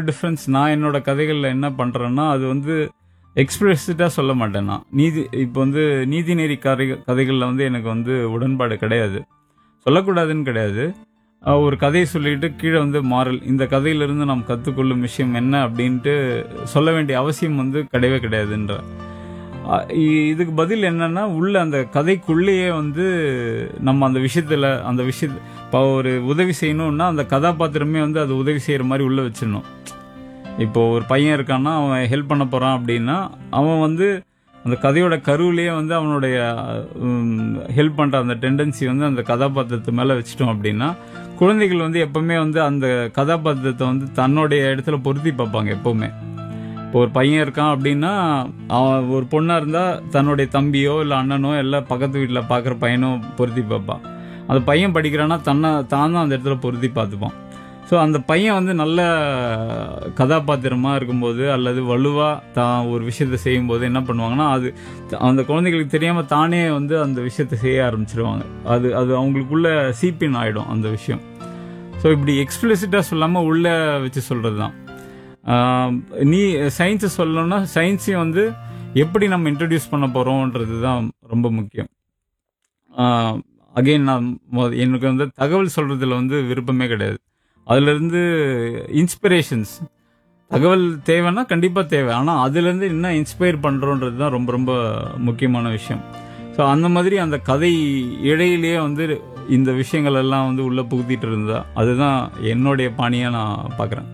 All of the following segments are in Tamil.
டிஃப்ரென்ஸ் நான் என்னோட கதைகளில் என்ன பண்ணுறேன்னா, அது வந்து எக்ஸ்பிளிசிட்டாக சொல்ல மாட்டேன் நான். இப்போ வந்து நீதிநெறி கதைகளில் வந்து எனக்கு வந்து உடன்பாடு கிடையாது. சொல்லக்கூடாதுன்னு கிடையாது. ஒரு கதையை சொல்லிட்டு கீழே வந்து மாரல், இந்த கதையிலிருந்து நாம் கற்றுக்கொள்ளும் விஷயம் என்ன அப்படின்ட்டு சொல்ல வேண்டிய அவசியம் வந்து கிடையவே கிடையாதுன்ற. இதுக்கு பதில் என்னன்னா, உள்ள அந்த கதைக்குள்ளேயே வந்து நம்ம அந்த விஷயத்தை இப்போ ஒரு உதவி செய்யணும்னா அந்த கதாபாத்திரமே வந்து அது உதவி செய்கிற மாதிரி உள்ள வச்சிடணும். இப்போ ஒரு பையன் இருக்கான்னா, அவன் ஹெல்ப் பண்ண போகிறான் அப்படின்னா, அவன் வந்து அந்த கதையோட கருவிலேயே வந்து அவனுடைய ஹெல்ப் பண்ணுற அந்த டெண்டன்சி வந்து அந்த கதாபாத்திரத்து மேலே வச்சிட்டோம் அப்படின்னா, குழந்தைகள் வந்து எப்பவுமே வந்து அந்த கதாபாத்திரத்தை வந்து தன்னுடைய இடத்துல பொருத்தி பார்ப்பாங்க எப்பவுமே. இப்போ ஒரு பையன் இருக்கான் அப்படின்னா, அவன் ஒரு பொண்ணாக இருந்தால் தன்னுடைய தம்பியோ இல்லை அண்ணனோ எல்லாம் பக்கத்து வீட்டில் பார்க்குற பையனோ பொருத்தி பார்ப்பான். அந்த பையன் படிக்கிறான்னா தான் தான் அந்த இடத்துல பொருத்தி பார்த்துப்பான். ஸோ அந்த பையன் வந்து நல்ல கதாபாத்திரமாக இருக்கும்போது அல்லது வலுவாக தான் ஒரு விஷயத்தை செய்யும்போது என்ன பண்ணுவாங்கன்னா, அது அந்த குழந்தைகளுக்கு தெரியாமல் தானே வந்து அந்த விஷயத்தை செய்ய ஆரம்பிச்சிருவாங்க. அது அது அவங்களுக்குள்ள சீப்பின் ஆகிடும் அந்த விஷயம். ஸோ இப்படி எக்ஸ்பிளிசிட்டாக சொல்லாமல் உள்ளே வச்சு சொல்கிறது தான். நீ சயின்ஸை சொல்லணும்னா சயின்ஸையும் வந்து எப்படி நம்ம இன்ட்ரடியூஸ் பண்ண போகிறோன்றது தான் ரொம்ப முக்கியம். அகெயின் எனக்கு வந்து தகவல் சொல்கிறதுல வந்து விருப்பமே கிடையாது. அதுலேருந்து இன்ஸ்பிரேஷன்ஸ், தகவல் தேவைன்னா கண்டிப்பாக தேவை, ஆனால் அதுலேருந்து என்ன இன்ஸ்பயர் பண்ணுறோன்றது தான் ரொம்ப ரொம்ப முக்கியமான விஷயம். ஸோ அந்த மாதிரி அந்த கதை இடையிலேயே வந்து இந்த விஷயங்கள் எல்லாம் வந்து உள்ளே புகுத்திட்டு இருந்தா அதுதான் என்னுடைய பாணியாக நான் பார்க்குறேன்.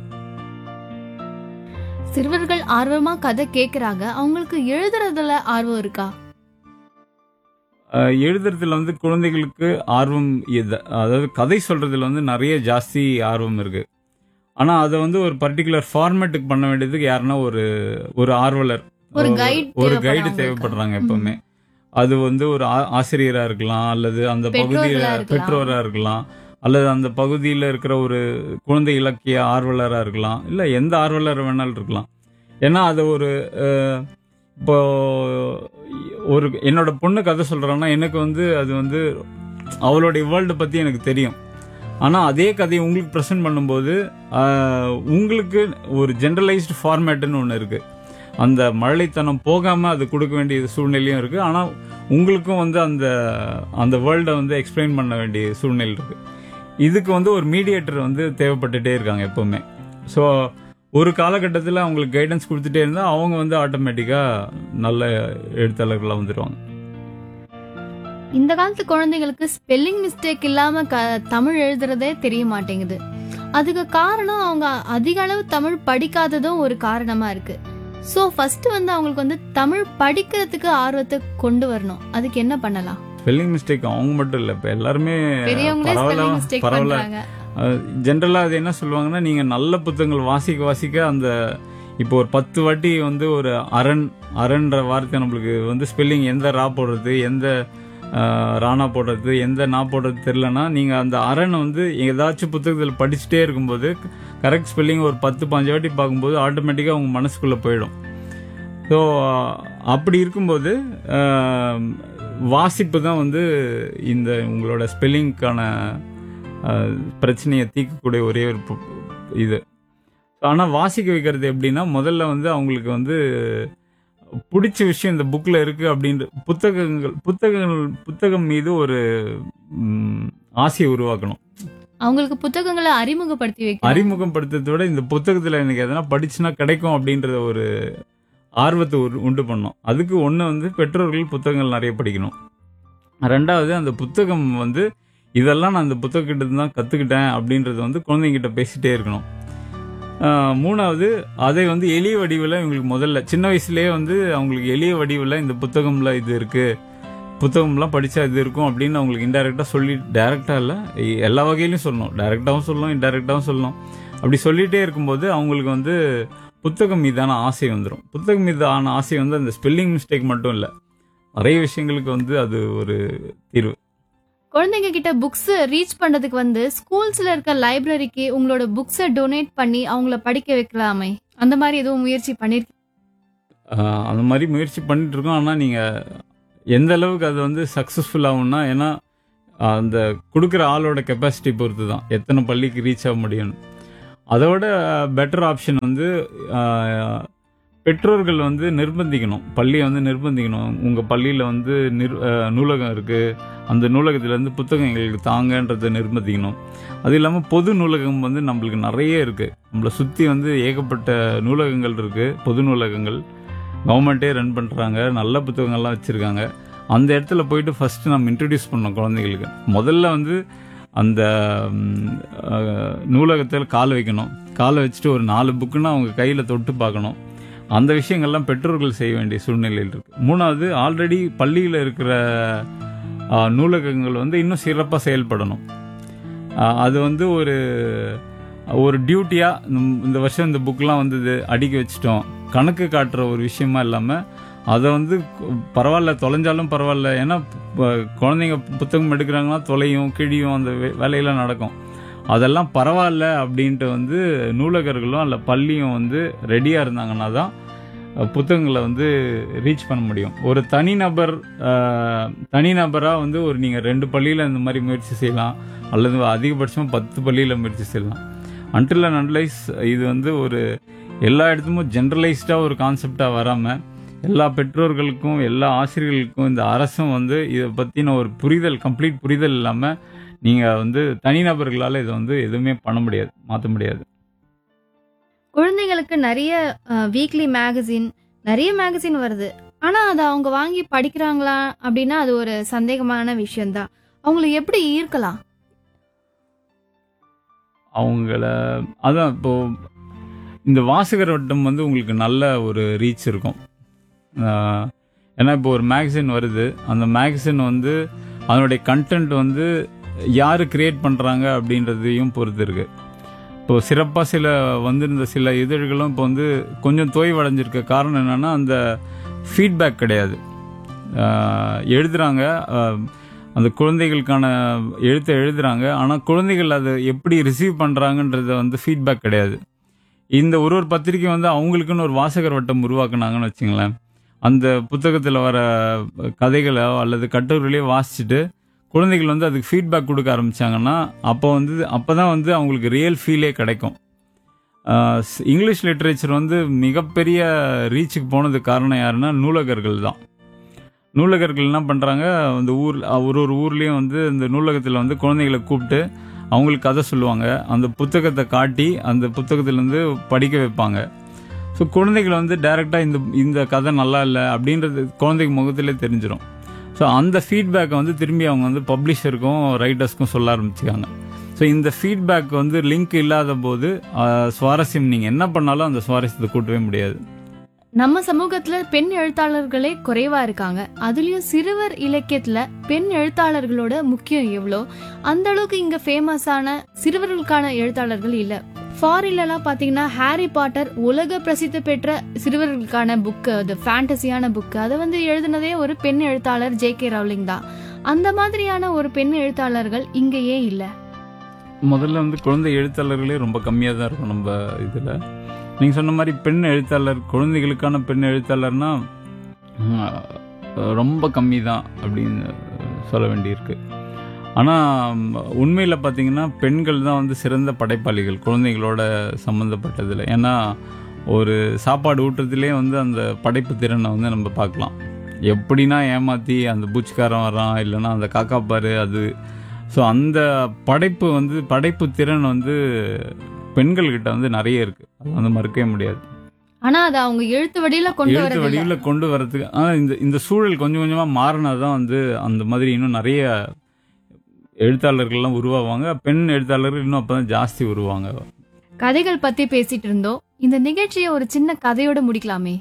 சிறுவர்கள் ஆர்வமா கதை கேட்கறாங்க, அவங்களுக்கு எழுதுறதுல ஆர்வம் இருக்கா? எழுதுறதுல வந்து குழந்தைகளுக்கு ஆர்வம் அதாவது கதை சொல்றதுல வந்து நிறைய ஜாஸ்தி ஆர்வம் இருக்கு. ஆனா அதை வந்து ஒரு பர்டிகுலர் ஃபார்மேட்டுக்கு பண்ண வேண்டியதுக்கு யாருன்னா ஒரு ஆர்வலர், ஒரு கைடு தேவைப்படுறாங்க எப்பவுமே. அது வந்து ஒரு ஆசிரியரா இருக்கலாம், அல்லது அந்த பகுதியில பெற்றோரா இருக்கலாம், அல்லது அந்த பகுதியில் இருக்கிற ஒரு குழந்தை இலக்கிய ஆர்வலராக இருக்கலாம், இல்லை எந்த ஆர்வலர் வேணாலும் இருக்கலாம். ஏன்னா அது இப்போ ஒரு என்னோட பொண்ணு கதை சொல்கிறான்னா எனக்கு வந்து அது வந்து அவளுடைய வேர்ல்டை பற்றி எனக்கு தெரியும். ஆனால் அதே கதையை உங்களுக்கு ப்ரெசென்ட் பண்ணும்போது உங்களுக்கு ஒரு ஜென்ரலைஸ்டு ஃபார்மேட்டுன்னு ஒன்று இருக்குது. அந்த மழலைத்தனம் போகாமல் அது கொடுக்க வேண்டிய சூழ்நிலையும் இருக்குது. ஆனால் உங்களுக்கும் வந்து அந்த வேர்ல்டை வந்து எக்ஸ்பிளைன் பண்ண வேண்டிய சூழ்நிலை இருக்குது. இதுக்கு வந்து ஒரு மீடியேட்டர் வந்து தேவைப்பட்டுட்டே இருக்காங்க எப்பவுமே. ஸோ ஒரு காலகட்டத்தில் அவங்களுக்கு கைடன்ஸ் கொடுத்துட்டே இருந்தால் அவங்க வந்து ஆட்டோமேட்டிக்காக நல்ல எழுத்தாளர்களாக வந்துடுவாங்க. இந்த காலத்து குழந்தைங்களுக்கு ஸ்பெல்லிங் மிஸ்டேக் இல்லாம தமிழ் எழுதுறதே தெரிய மாட்டேங்குது. அதுக்கு காரணம் அவங்க அதிக அளவு தமிழ் படிக்காததும் ஒரு காரணமா இருக்கு. ஸோ ஃபர்ஸ்ட் வந்து அவங்களுக்கு வந்து தமிழ் படிக்கிறதுக்கு ஆர்வத்தை கொண்டு வரணும். அதுக்கு என்ன பண்ணலாம்? ஸ்பெல்லிங் மிஸ்டேக் அவங்க மட்டும் இல்லை, இப்போ எல்லாருமே பரவாயில்ல. ஜென்ரலாக அது என்ன சொல்லுவாங்கன்னா, நீங்கள் நல்ல புத்தகங்கள் வாசிக்க அந்த இப்போ ஒரு 10 வாட்டி வந்து ஒரு அரண்ன்ற வார்த்தை நம்மளுக்கு வந்து ஸ்பெல்லிங் எந்த ரா போடுறது, எந்த ராணா போடுறது, எந்த நா போடுறது தெரிலனா, நீங்கள் அந்த அரனை வந்து ஏதாச்சும் புத்தகத்தில் படிச்சுட்டே இருக்கும்போது கரெக்ட் ஸ்பெல்லிங் ஒரு 10-15 வாட்டி பார்க்கும்போது ஆட்டோமேட்டிக்காக உங்கள் மனசுக்குள்ளே போயிடும். ஸோ அப்படி இருக்கும்போது வாசிப்பு தான் வந்து இந்த உங்களோட ஸ்பெல்லிங்க்கான பிரச்சனையை தீர்க்கக்கூடிய ஒரே ஒரு இது. ஆனால் வாசிக்க வைக்கிறது எப்படின்னா, முதல்ல வந்து அவங்களுக்கு வந்து பிடிச்ச விஷயம் இந்த புக்கில் இருக்குது அப்படின்ற புத்தகம் மீது ஒரு ஆசையை உருவாக்கணும். அவங்களுக்கு புத்தகங்களை அறிமுகப்படுத்துறத விட இந்த புத்தகத்தில் எனக்கு எதனா படிச்சுனா கிடைக்கும் அப்படின்ற ஒரு ஆர்வத்தை உண்டு பண்ணணும். அதுக்கு ஒன்று வந்து பெற்றோர்கள் புத்தகங்கள் நிறைய படிக்கணும். ரெண்டாவது அந்த புத்தகம் வந்து இதெல்லாம் நான் அந்த புத்தகக்கிட்ட தான் கற்றுக்கிட்டேன் அப்படின்றத வந்து குழந்தைங்கிட்ட பேசிகிட்டே இருக்கணும். மூணாவது அதை வந்து எளிய வடிவில் இவங்களுக்கு முதல்ல சின்ன வயசுலேயே வந்து அவங்களுக்கு எளிய வடிவில் இந்த புத்தகம்ல இது இருக்குது, புத்தகம்லாம் படித்தா இது இருக்கும் அப்படின்னு அவங்களுக்கு இன்டெரக்டாக சொல்லி, டைரெக்டாக இல்லை எல்லா வகையிலையும் சொல்லணும், டைரெக்டாகவும் சொல்லணும் இன்டெரக்டாகவும் சொல்லணும். அப்படி சொல்லிகிட்டே இருக்கும்போது அவங்களுக்கு வந்து புத்தகம் மீதான ஆசை வந்துடும். புத்தகம் மீதான ஆசை வந்து அந்த ஸ்பெல்லிங் மிஸ்டேக் மட்டும் இல்லை, நிறைய விஷயங்களுக்கு வந்து அது ஒரு தீர்வு. குழந்தைங்க கிட்ட புக்ஸ் ரீச் பண்றதுக்கு வந்து ஸ்கூல்ஸ்ல இருக்க லைப்ரரிக்கு உங்களோட புக்ஸை டொனேட் பண்ணி அவங்கள படிக்க வைக்கலாமே, அந்த மாதிரி எதுவும் முயற்சி பண்ணிருக்கீங்க? அந்த மாதிரி முயற்சி பண்ணிட்டு இருக்கோம். ஆனால் நீங்கள் எந்த அளவுக்கு அது வந்து சக்ஸஸ்ஃபுல் ஆகும்னா, ஏன்னா அந்த கொடுக்குற ஆளோட கெப்பாசிட்டி பொறுத்து தான் எத்தனை பள்ளிக்கு ரீச் ஆக முடியும். அதோட பெட்டர் ஆப்ஷன் வந்து பெற்றோர்கள் வந்து நிர்பந்திக்கணும், பள்ளியை வந்து நிர்பந்திக்கணும். உங்கள் பள்ளியில் வந்து நூலகம் இருக்குது, அந்த நூலகத்திலேருந்து புத்தகம் எங்களுக்கு தாங்கன்றதை நிர்பந்திக்கணும். அது இல்லாமல் பொது நூலகம் வந்து நம்மளுக்கு நிறைய இருக்குது, நம்மளை சுற்றி வந்து ஏகப்பட்ட நூலகங்கள் இருக்குது. பொது நூலகங்கள் கவர்மெண்ட்டே ரன் பண்ணுறாங்க, நல்ல புத்தகங்கள்லாம் வச்சுருக்காங்க. அந்த இடத்துல போயிட்டு ஃபஸ்ட்டு நம்ம இன்ட்ரடியூஸ் பண்ணோம் குழந்தைகளுக்கு. முதல்ல வந்து அந்த நூலகத்தில் காலை வைக்கணும். காலை வச்சுட்டு ஒரு 4 புக்குன்னா அவங்க கையில் தொட்டு பார்க்கணும். அந்த விஷயங்கள்லாம் பெற்றோர்கள் செய்ய வேண்டிய சூழ்நிலையில் இருக்குது. 3வது, ஆல்ரெடி பள்ளியில் இருக்கிற நூலகங்கள் வந்து இன்னும் சிறப்பாக செயல்படணும். அது வந்து ஒரு ஒரு டியூட்டியாக இந்த வருஷம் இந்த புக்கெலாம் வந்தது அடுக்கி வச்சிட்டோம் கணக்கு காட்டுற ஒரு விஷயமா இல்லாமல் அதை வந்து பரவாயில்ல தொலைஞ்சாலும் பரவாயில்ல. ஏன்னா குழந்தைங்க புத்தகம் எடுக்கிறாங்கன்னா தொலையும் கிழியும் அந்த வேலையெல்லாம் நடக்கும். அதெல்லாம் பரவாயில்ல அப்படின்ட்டு வந்து நூலகர்களும் அல்ல பள்ளியும் வந்து ரெடியாக இருந்தாங்கன்னா தான் புத்தகங்களை வந்து ரீச் பண்ண முடியும். ஒரு தனிநபராக வந்து ஒரு நீங்கள் 2 பள்ளியில் இந்த மாதிரி முயற்சி செய்யலாம், அல்லது அதிகபட்சமாக 10 பள்ளியில் முயற்சி செய்யலாம். அன்டில் அண்ட் அன்லைஸ் இது வந்து ஒரு எல்லா இடத்துக்கும் ஜென்ரலைஸ்டாக ஒரு கான்செப்டாக வராமல் எல்லா பெற்றோர்களுக்கும் எல்லா ஆசிரியர்களுக்கும் இந்த அரசும் வந்து இதை பற்றின ஒரு கம்ப்ளீட் புரிதல் இல்லாமல் நீங்கள் வந்து தனிநபர்களால் இதை வந்து எதுவுமே பண்ண முடியாது, மாற்ற முடியாது. குழந்தைகளுக்கு நிறைய வீக்லி மேகசின் வருது. ஆனா அதை அவங்க வாங்கி படிக்கிறாங்களா அப்படின்னா அது ஒரு சந்தேகமான விஷயம்தான். அவங்கள எப்படி ஈர்க்கலாம்? அதான் இப்போ இந்த வாசகர் வட்டம் வந்து உங்களுக்கு நல்ல ஒரு ரீச் இருக்கும். ஏன்னா இப்போ ஒரு மேகசின் வருது, அந்த மேகசின் வந்து அதனுடைய கண்டென்ட் வந்து யார் கிரியேட் பண்ணுறாங்க அப்படின்றதையும் பொறுத்து இருக்கு. இப்போ சிறப்பாக வந்திருந்த சில இதழ்களும் இப்போ வந்து கொஞ்சம் தோய்வடைஞ்சிருக்க காரணம் என்னென்னா அந்த ஃபீட்பேக் கிடையாது. எழுதுகிறாங்க, அந்த குழந்தைகளுக்கான எழுத்தை எழுதுகிறாங்க, ஆனால் குழந்தைகள் அதை எப்படி ரிசீவ் பண்ணுறாங்கன்றத வந்து ஃபீட்பேக் கிடையாது. இந்த ஒரு பத்திரிக்கை வந்து அவங்களுக்குன்னு ஒரு வாசகர் வட்டம் உருவாக்குனாங்கன்னு வச்சுங்களேன். அந்த புத்தகத்தில் வர கதைகளோ அல்லது கட்டுரைகளையோ வாசிச்சுட்டு குழந்தைகள் வந்து அதுக்கு ஃபீட்பேக் கொடுக்க ஆரம்பித்தாங்கன்னா அப்போ தான் வந்து அவங்களுக்கு ரியல் ஃபீலே கிடைக்கும். இங்கிலீஷ் லிட்ரேச்சர் வந்து மிகப்பெரிய ரீச்சுக்கு போனதுக்கு காரணம் யாருன்னா நூலகர்கள் தான். நூலகர்கள் என்ன பண்ணுறாங்க, அந்த ஒரு ஊர்லேயும் வந்து இந்த நூலகத்தில் வந்து குழந்தைகளை கூப்பிட்டு அவங்களுக்கு கதை சொல்லுவாங்க, அந்த புத்தகத்தை காட்டி அந்த புத்தகத்திலேருந்து படிக்க வைப்பாங்க. ஸோ குழந்தைகள் வந்து டைரெக்டாக இந்த கதை நல்லா இல்லை அப்படின்றது குழந்தைக்கு முகத்திலே தெரிஞ்சிடும். ஸோ அந்த ஃபீட்பேக்கை வந்து திரும்பி அவங்க வந்து பப்ளிஷருக்கும் ரைட்டர்ஸ்க்கும் சொல்ல ஆரம்பிச்சுக்காங்க. ஸோ இந்த ஃபீட்பேக் வந்து லிங்க் இல்லாத போது சுவாரஸ்யம் நீங்கள் என்ன பண்ணாலும் அந்த சுவாரஸ்யத்தை கூட்டவே முடியாது. நம்ம சமூகத்துல பெண் எழுத்தாளர்களே குறைவா இருக்காங்க. அதுலயும் சிறுவர் இலக்கியத்துல பெண் எழுத்தாளர்களோட முக்கியம் எவ்வளோ, அந்த அளவுக்கு இங்க ஃபேமஸான சிறுவர்களுக்கான எழுத்தாளர்கள் இல்ல. ஃபாரின்லாம் பாத்தீங்கன்னா ஹாரி பாட்டர் உலக பிரசித்தி பெற்ற சிறுவர்களுக்கான புக்கு, அது ஃபேண்டசியான புக்கு, அதை வந்து எழுதினதே ஒரு பெண் எழுத்தாளர் J.K. ரவுலிங் தான். அந்த மாதிரியான ஒரு பெண் எழுத்தாளர்கள் இங்க ஏன் இல்ல? முதல்ல வந்து குழந்தை எழுத்தாளர்களே ரொம்ப கம்மியாக தான் இருக்கும் நம்ம இதில். நீங்கள் சொன்ன மாதிரி பெண் எழுத்தாளர், குழந்தைகளுக்கான பெண் எழுத்தாளர்னா ரொம்ப கம்மி தான் அப்படின்னு சொல்ல வேண்டியிருக்கு. ஆனால் உண்மையில் பார்த்தீங்கன்னா பெண்கள் தான் வந்து சிறந்த படைப்பாளிகள் குழந்தைகளோட சம்மந்தப்பட்டதில். ஏன்னா ஒரு சாப்பாடு ஊட்டுறதுலேயே வந்து அந்த படைப்பு திறனை வந்து நம்ம பார்க்கலாம். எப்படின்னா ஏமாற்றி அந்த பூச்சிக்காரன் வரான், இல்லைன்னா அந்த காக்காப்பாரு அது. ஸோ அந்த படைப்பு திறன் வந்து பெண்கள்கிட்ட வந்து நிறைய இருக்கு, அது வந்து மறுக்கவே முடியாது. ஆனா அது அவங்க எழுத்து வடிவில் கொண்டு வரதுக்கு இந்த சூழல் கொஞ்சம் கொஞ்சமா மாறினதான் வந்து அந்த மாதிரி இன்னும் நிறைய எழுத்தாளர்கள்லாம் உருவாவாங்க. பெண் எழுத்தாளர்கள் இன்னும் அப்பதான் ஜாஸ்தி உருவாங்க. கதைகள் பத்தி பேசிட்டு இருந்தோம். இந்த நிகழ்ச்சியை ஒரு சின்ன கதையோட முடிக்கலாமே.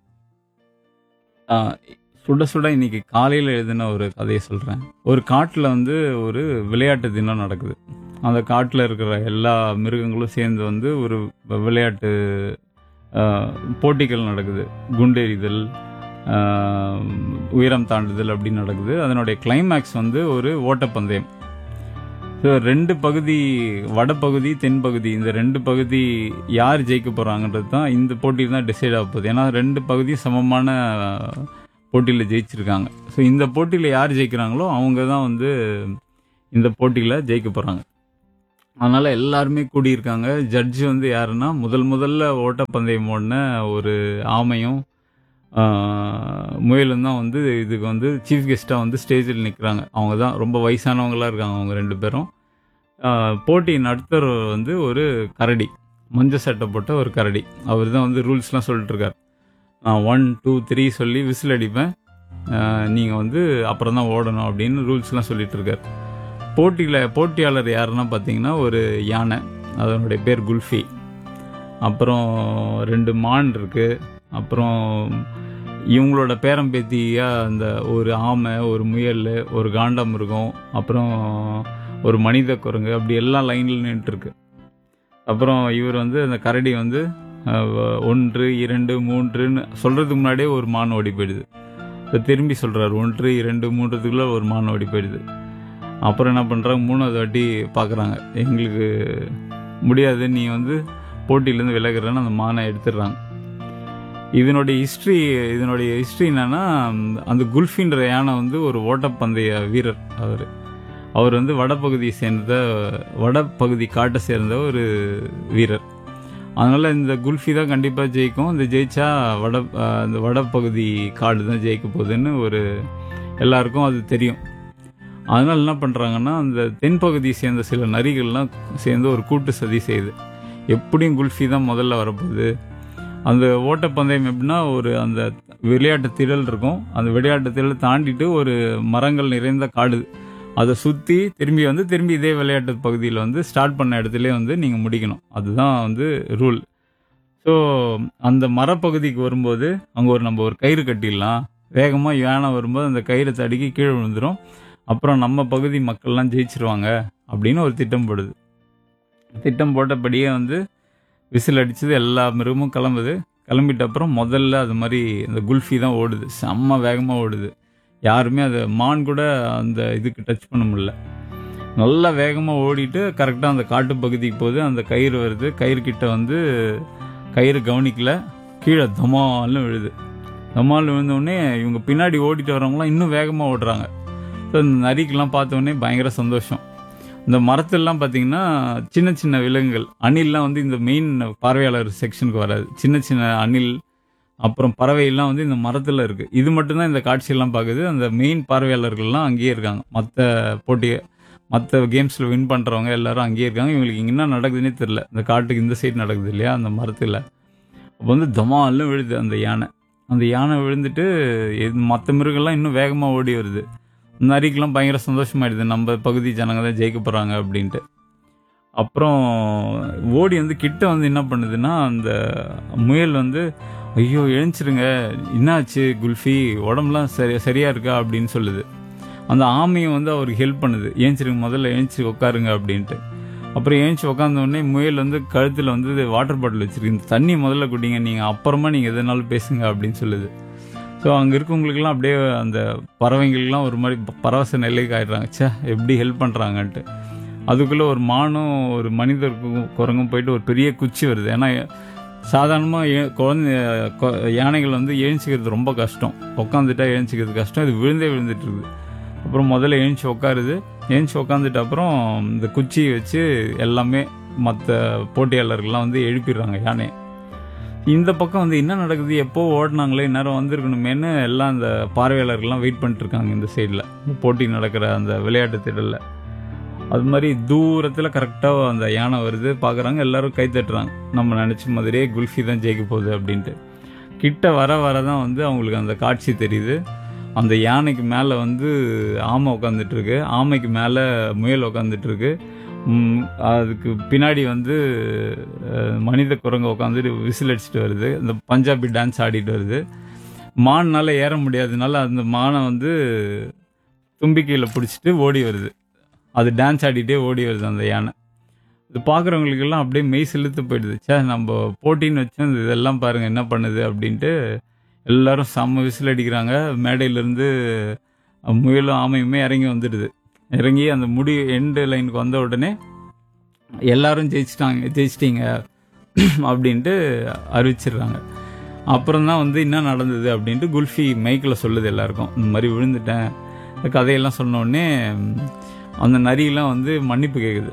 சுட சுட இன்னைக்கு காலையில் எழுதின ஒரு கதையை சொல்கிறேன். ஒரு காட்டில் வந்து ஒரு விளையாட்டு தினம் நடக்குது. அந்த காட்டில் இருக்கிற எல்லா மிருகங்களும் சேர்ந்து வந்து ஒரு விளையாட்டு போட்டிகள் நடக்குது. குண்டெறிதல், உயரம் தாண்டுதல் அப்படின்னு நடக்குது. அதனுடைய கிளைமேக்ஸ் வந்து ஒரு ஓட்டப்பந்தயம். ஸோ 2 பகுதி, வடப்பகுதி தென்பகுதி, இந்த 2 பகுதி யார் ஜெயிக்க போகிறாங்கன்றது தான் இந்த போட்டியில் தான் டிசைட் ஆக போகுது. ஏன்னா 2 பகுதி சமமான போட்டியில் ஜெயிச்சிருக்காங்க. ஸோ இந்த போட்டியில் யார் ஜெயிக்கிறாங்களோ அவங்க தான் வந்து இந்த போட்டியில் ஜெயிக்க போகிறாங்க. அதனால எல்லாருமே கூடியிருக்காங்க. ஜட்ஜ் வந்து யாருன்னா, முதல்ல ஓட்டப்பந்தயம் ஓடுன ஒரு ஆமையும், ஆ முயலும் தான் வந்து இதுக்கு வந்து சீஃப் கெஸ்ட்டா வந்து ஸ்டேஜில் நிக்கிறாங்க. அவங்க தான் ரொம்ப வயசானவங்களா இருக்காங்க அவங்க 2 பேரும். போட்டி நடத்துறவர் வந்து ஒரு கரடி. மஞ்ச சட்டை போட்ட ஒரு கரடி. அவர் தான் வந்து ரூல்ஸ்லாம் சொல்லிட்டு இருக்காரு. நான் 1, 2, 3 சொல்லி விசில் அடிப்பேன். நீங்க வந்து அப்புறம் தான் ஓடணும் அப்படின்னு ரூல்ஸ்லாம் சொல்லிட்டு இருக்காரு. போட்டியாளர் யாருன்னா பார்த்தீங்கன்னா, ஒரு யானை. அதனுடைய பேர் குல்ஃபி. அப்புறம் 2 மான் இருக்கு. அப்புறம் இவங்களோட பேரம்பேத்தியா அந்த ஒரு ஆமை, ஒரு முயல், ஒரு காண்டாமிருகம், அப்புறம் ஒரு மனித குரங்கு, அப்படி எல்லாம் லைன்ல நின்றுருக்கு. அப்புறம் இவர் வந்து அந்த கரடி வந்து 1, 2, 3ன்னு சொல்றதுக்கு முன்னாடியே ஒரு மான் ஓடி போயிடுது. இப்போ திரும்பி சொல்றாரு 1, 2, 3க்குள்ள ஒரு மான் ஓடி போயிடுது. அப்புறம் என்ன பண்றாங்க, 3வது வாட்டி பார்க்குறாங்க, எங்களுக்கு முடியாது, நீ வந்து போட்டியிலேருந்து விலகுறன்னு அந்த மானை எடுத்துடுறாங்க. இதனுடைய ஹிஸ்ட்ரி என்னன்னா, அந்த குல்ஃபின்ற யானை வந்து ஒரு ஓட்டப்பந்தய வீரர். அவர் வந்து வடபகுதி காட்டை சேர்ந்த ஒரு வீரர். அதனால இந்த குல்ஃபி தான் கண்டிப்பாக ஜெயிக்கும். இந்த ஜெயிச்சா அந்த வடபகுதி காடு தான் ஜெயிக்க போகுதுன்னு எல்லாருக்கும் அது தெரியும். அதனால என்ன பண்ணுறாங்கன்னா, அந்த தென்பகுதியை சேர்ந்த சில நரிகள்லாம் சேர்ந்து ஒரு கூட்டு சதி செய்யுது. எப்படியும் குல்ஃபி தான் முதல்ல வரப்போகுது. அந்த ஓட்டப்பந்தயம் எப்படின்னா, அந்த விளையாட்டு திடல் இருக்கும். அந்த விளையாட்டு திடல் தாண்டிட்டு ஒரு மரங்கள் நிறைந்த காடு, அதை சுற்றி திரும்பி இதே விளையாட்டு பகுதியில் வந்து ஸ்டார்ட் பண்ண இடத்துல வந்து நீங்கள் முடிக்கணும். அதுதான் வந்து ரூல். ஸோ அந்த மரப்பகுதிக்கு வரும்போது அங்கே நம்ம ஒரு கயிறு கட்டிடலாம். வேகமாக யானை வரும்போது அந்த கயிறை தடுக்கி கீழே விழுந்துடும். அப்புறம் நம்ம பகுதி மக்கள்லாம் ஜெயிச்சிருவாங்க அப்படின்னு ஒரு திட்டம் போடுது. திட்டம் போட்டபடியே வந்து விசில் அடிச்சது, எல்லா மிருகமும் கிளம்பிட்ட அப்புறம் முதல்ல அது மாதிரி இந்த குல்ஃபி தான் ஓடுது. செம்ம வேகமாக ஓடுது. யாருமே அதை மான் கூட அந்த இதுக்கு டச் பண்ண முடியல. நல்லா வேகமாக ஓடிட்டு கரெக்டாக அந்த காட்டு பகுதிக்கு போகுது. அந்த கயிறு வருது. கயிறு கிட்ட வந்து கயிறு கவனிக்கல, கீழே தமால்னு விழுது. தமால்னு விழுந்தோடனே இவங்க பின்னாடி ஓடிட்டு வரவங்களாம் இன்னும் வேகமாக ஓடுறாங்க. ஸோ இந்த நரிக்கெல்லாம் பார்த்தோன்னே பயங்கர சந்தோஷம். இந்த மரத்துலலாம் பார்த்தீங்கன்னா சின்ன சின்ன விலங்குகள், அணில்லாம் வந்து இந்த மெயின் பார்வையாளர் செக்ஷனுக்கு வராது. சின்ன சின்ன அணில், அப்புறம் பறவையெல்லாம் வந்து இந்த மரத்தில் இருக்குது. இது மட்டும்தான் இந்த காட்சியெல்லாம் பார்க்குது. அந்த மெயின் பார்வையாளர்கள்லாம் அங்கேயே இருக்காங்க. மற்ற கேம்ஸில் வின் பண்ணுறவங்க எல்லாரும் அங்கேயே இருக்காங்க. இவங்களுக்கு இங்கே என்ன நடக்குதுன்னே தெரில. இந்த காட்டுக்கு இந்த சைடு நடக்குது இல்லையா, அந்த மரத்தில். அப்போ வந்து தமால்னு விழுது அந்த யானை விழுந்துட்டு மற்ற மிருகங்கள்லாம் இன்னும் வேகமாக ஓடி வருது. நரிக்கெல்லாம் பயங்கர சந்தோஷமாயிடுது, நம்ம பகுதி ஜனங்க தான் ஜெயிக்க போகிறாங்க அப்படின்ட்டு. அப்புறம் ஓடி வந்து கிட்ட வந்து என்ன பண்ணுதுன்னா, அந்த முயல் வந்து, ஐயோ எழுந்திருங்க, என்னாச்சு குல்ஃபி, உடம்புலாம் சரியா இருக்கா அப்படின்னு சொல்லுது. அந்த ஆமையும் வந்து அவருக்கு ஹெல்ப் பண்ணுது, ஏஞ்சிருங்க, முதல்ல எழுந்துச்சு உட்காருங்க அப்படின்ட்டு. அப்புறம் எழுந்துச்சு உட்காந்தோடனே முயல் வந்து கழுத்தில் வந்து வாட்டர் பாட்டில் வச்சிருக்கு, இந்த தண்ணி முதல்ல குடிங்க, நீங்கள் அப்புறமா நீங்கள் எதனாலும் பேசுங்க அப்படின்னு சொல்லுது. ஸோ அங்கே இருக்கவங்களுக்கெல்லாம் அப்படியே அந்த பறவைங்களுக்கெல்லாம் ஒரு மாதிரி பரவச நிலைக்கு ஆயிடுறாங்க. எப்படி ஹெல்ப் பண்ணுறாங்கன்ட்டு. அதுக்குள்ளே ஒரு மானும் ஒரு மனிதருக்கும் குரங்கும் போயிட்டு ஒரு பெரிய குச்சி வருது. ஏன்னா சாதாரணமாக யானைகள் வந்து எழுச்சிக்கிறது ரொம்ப கஷ்டம், உட்காந்துட்டா எழுச்சிக்கிறது கஷ்டம். இது விழுந்துட்டு இருக்குது. அப்புறம் முதல்ல எழுந்துச்சி உட்காந்துட்டு அப்புறம் இந்த குச்சியை வச்சு எல்லாமே மற்ற போட்டியாளர்கள்லாம் வந்து எழுப்பிடுறாங்க யானை. இந்த பக்கம் வந்து என்ன நடக்குது, எப்போ ஓடினாங்களே, நேரம் வந்திருக்கணுமேனு எல்லாம் அந்த பார்வையாளர்கள்லாம் வெயிட் பண்ணிட்டு இருக்காங்க இந்த சைடில், போட்டி நடக்கிற அந்த விளையாட்டு திடலில். அது மாதிரி தூரத்தில் கரெக்டாக அந்த யானை வருது, பார்க்குறாங்க, எல்லாரும் கை தட்டுறாங்க. நம்ம நினச்ச மாதிரியே குல்ஃபி தான் ஜெயிக்க போகுது அப்படின்ட்டு. கிட்ட வர தான் வந்து அவங்களுக்கு அந்த காட்சி தெரியுது. அந்த யானைக்கு மேலே வந்து ஆமை உட்காந்துட்ருக்கு, ஆமைக்கு மேலே முயல் உட்காந்துட்ருக்கு, அதுக்கு பின்னாடி வந்து மனித குரங்கு உட்காந்துட்டு விசில் அடிச்சுட்டு வருது, இந்த பஞ்சாபி டான்ஸ் ஆடிட்டு வருது. மான்னால ஏற முடியாததுனால அந்த மானை வந்து தும்பிக்கையில் பிடிச்சிட்டு ஓடி வருது. அது டான்ஸ் ஆடிட்டே ஓடி வருது அந்த யானை. இது பார்க்குறவங்களுக்கெல்லாம் அப்படியே மெய் செலுத்து போயிடுது. நம்ம போட்டின்னு வச்சோம், இதெல்லாம் பாருங்கள் என்ன பண்ணுது அப்படின்ட்டு எல்லாரும் செம்ம விசில் அடிக்கிறாங்க. மேடையிலேருந்து முயலும் ஆமையுமே வந்துடுது. இறங்கி அந்த எண்டு லைனுக்கு வந்த உடனே எல்லாரும் ஜெயிச்சிட்டீங்க அப்படின்ட்டு அறிவிச்சிடுறாங்க. அப்புறம் தான் வந்து என்ன நடந்தது அப்படின்ட்டு குல்ஃபி மைக்கில் சொல்லுது எல்லாருக்கும், இந்த மாதிரி விழுந்துட்டேன். இந்த கதையெல்லாம் சொன்ன உடனே அந்த நரியெல்லாம் வந்து மன்னிப்பு கேட்குது.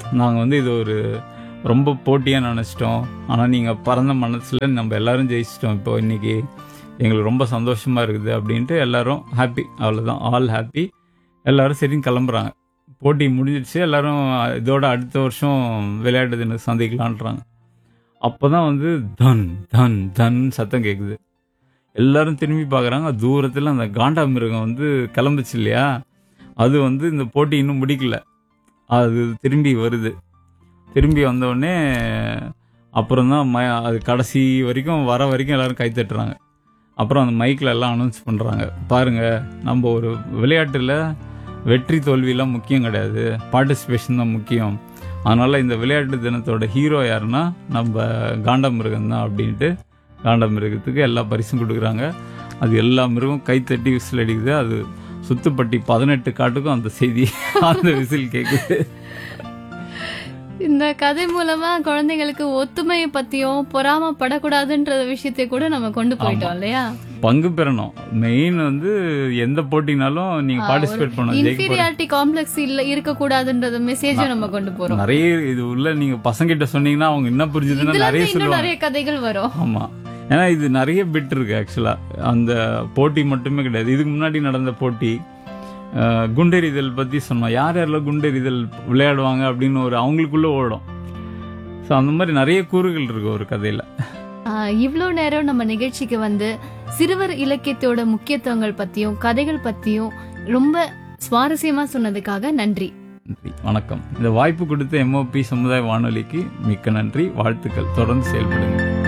நாங்கள் வந்து இது ஒரு ரொம்ப போட்டியாக நினச்சிட்டோம், ஆனால் நீங்கள் பறந்த மனசில் நம்ம எல்லாரும் ஜெயிச்சிட்டோம், இப்போ இன்னைக்கு எங்களுக்கு ரொம்ப சந்தோஷமாக இருக்குது அப்படின்ட்டு எல்லாரும் ஹாப்பி. அவ்வளோதான், ஆல் ஹாப்பி. எல்லாரும் சரின்னு கிளம்புறாங்க. போட்டி முடிஞ்சிடுச்சு, எல்லாரும் இதோட அடுத்த வருஷம் விளையாட்டு தினம் சந்திக்கலான்றாங்க. அப்போ தான் வந்து தன் தன் தன் சத்தம் கேட்குது. எல்லாரும் திரும்பி பார்க்குறாங்க. தூரத்தில் அந்த காண்டா மிருகம் வந்து கிளம்புச்சு இல்லையா, அது வந்து இந்த போட்டி இன்னும் முடிக்கல, அது திரும்பி வருது. திரும்பி வந்தோடனே அப்புறம் தான் அது கடைசி வரைக்கும் வர வரைக்கும் எல்லாரும் கை தட்டுறாங்க. அப்புறம் அந்த மைக்கில் எல்லாம் அனௌன்ஸ் பண்ணுறாங்க, பாருங்கள், நம்ம ஒரு விளையாட்டில் வெற்றி தோல்வியெல்லாம் முக்கியம் கிடையாது, பார்ட்டிசிபேஷன் தான் முக்கியம். அதனால் இந்த விளையாட்டு தினத்தோட ஹீரோ யாருன்னா நம்ம காண்டாமிருகம் தான் அப்படின்ட்டு காண்டாமிருகத்துக்கு எல்லா பரிசும் கொடுக்குறாங்க. அது எல்லா மிருகம் கைத்தட்டி விசில் அடிக்குது. அது சுத்துப்பட்டி 18 காட்டுக்கும் அந்த செய்தி, அந்த விசில் கேட்குது. இந்த கதை மூலமா குழந்தைங்களுக்கு ஒத்துமையை பத்தியும் பொறாமப்படக்கூடாதுன்ற விஷயத்தை கூட நம்ம கொண்டு போயிட்டோம் இல்லையா. பங்கு பெறணும், மெயின் வந்து எந்த போட்டினாலும் நீங்க பார்ட்டிசிபேட் பண்ணணும். இன்ஃபீரியாரிட்டி காம்ப்ளெக்ஸ் இல்ல இருக்க கூடாதுன்றத மெசேஜும் நம்ம கொண்டு போறோம். நிறைய இது உள்ள நீங்க பசங்க கிட்ட சொன்னீங்கன்னா அவங்க என்ன புரிஞ்சுதுன்னா நிறைய சொல்லுவாங்க, நிறைய கதைகள் வரும். ஆமா, ஏன்னா இது நிறைய பிட் இருக்கு ஆக்சுவலா. அந்த போட்டி மட்டுமே கிடையாது, இதுக்கு முன்னாடி நடந்த போட்டி குண்டெறிதல் பத்தி சொன்னோம். யார் யாரெல்லாம் குண்டெறிதல் விளையாடுவாங்க அப்படின்னு ஒரு அவங்களுக்குள்ள ஓடும். ஸோ அந்த மாதிரி நிறைய கூறுகள் இருக்கு ஒரு கதையில. இவ்வளோ நேரம் நம்ம நிகழ்ச்சிக்கு வந்து சிறுவர் இலக்கியத்தோட முக்கியத்துவங்கள் பத்தியும் கதைகள் பத்தியும் ரொம்ப சுவாரஸ்யமா சொன்னதுக்காக நன்றி. நன்றி, வணக்கம். இந்த வாய்ப்பு கொடுத்த MOP சமுதாய வானொலிக்கு மிக்க நன்றி, வாழ்த்துக்கள், தொடர்ந்து செயல்படுங்க.